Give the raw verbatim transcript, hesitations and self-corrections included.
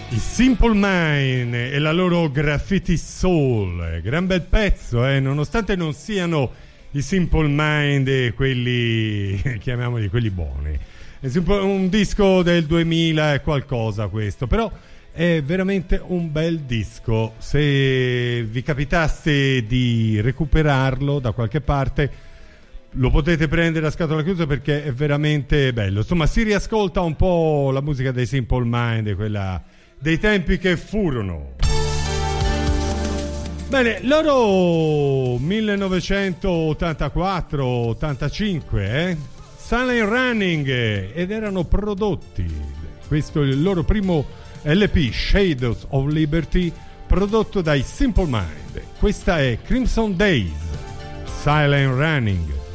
I Simple Mind e la loro Graffiti Soul, gran bel pezzo, eh? Nonostante non siano i Simple Mind quelli, chiamiamoli quelli buoni. È un disco del duemila e qualcosa questo, però è veramente un bel disco. Se vi capitasse di recuperarlo da qualche parte, lo potete prendere a scatola chiusa perché è veramente bello. Insomma, si riascolta un po' la musica dei Simple Mind, quella dei tempi che furono. Bene, loro millenovecentottantaquattro ottantacinque, eh? Silent Running, ed erano prodotti, questo è il loro primo L P, Shadows of Liberty, prodotto dai Simple Mind. Questa è Crimson Days, Silent Running.